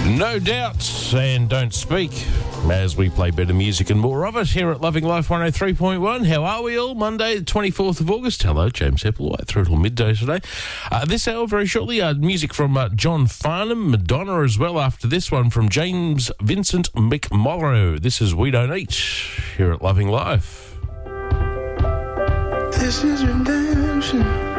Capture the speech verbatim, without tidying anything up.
No doubt, and Don't Speak, as we play better music and more of it here at Loving Life one oh three point one. How are we all? Monday, the twenty-fourth of August. Hello, James Hepplewhite, through till midday today. Uh, this hour, very shortly, uh, music from uh, John Farnham, Madonna as well, after this one from James Vincent McMorrow. This is We Don't Eat, here at Loving Life. This is redemption.